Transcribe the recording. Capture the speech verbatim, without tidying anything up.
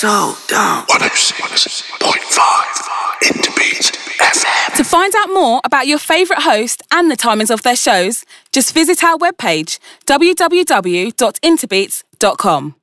so dumb. one oh six point five Interbeat F M. To find out more about your favourite host and the timings of their shows, just visit our webpage, w w w dot interbeats dot com.